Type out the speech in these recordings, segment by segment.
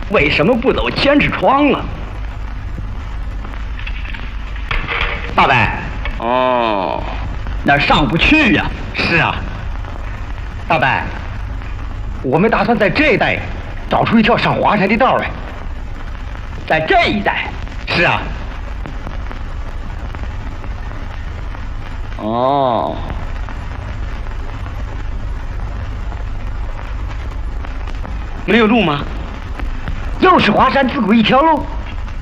为什么不走千尺窗啊？ 大伯。 哦，那上不去呀。 是啊。大伯，我们打算在这一带找出一条上华山的道来。 在这一带？ 是啊。 哦。没有路吗？ 又是华山自古一条路？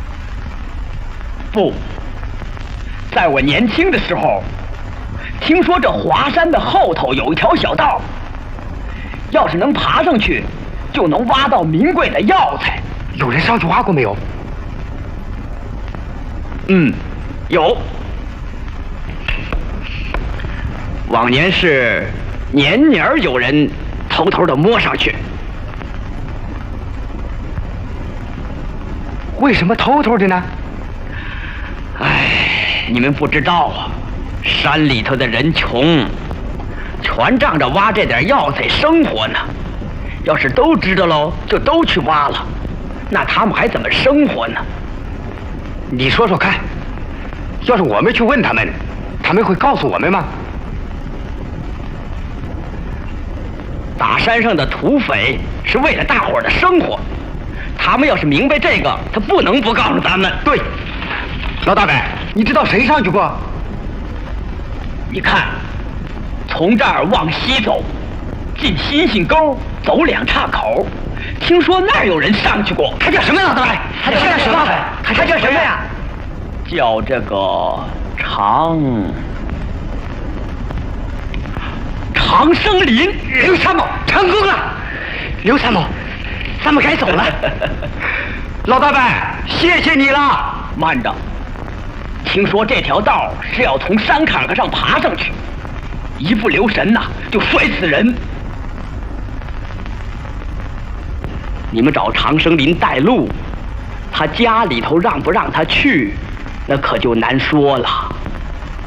不，在我年轻的时候，听说这华山的后头有一条小道，要是能爬上去，就能挖到名贵的药材。 有人上去挖过没有？ 有。往年是年年有人偷偷的摸上去。 为什么偷偷的呢？ 你们不知道啊，山里头的人穷，全仗着挖这点药材生活呢。要是都知道喽，就都去挖了，那他们还怎么生活呢？ 你说说看，要是我们去问他们，他们会告诉我们吗？ 打山上的土匪是为了大伙儿的生活，他们要是明白这个，他不能不告诉咱们。 对，老大伯，你知道谁上去过？ 你看，从这儿往西走，进星星沟，走2岔口，听说那儿有人上去过。 他叫什么老大伯？他叫什么？他叫什么呀？ 叫这个长生林。 刘参谋成功了。刘参谋，咱们该走了。老大伯，谢谢你了。 慢着，听说这条道是要从山坎坎上爬上去，一不留神呐，就摔死人。你们找长生林带路，他家里头让不让他去，那可就难说了。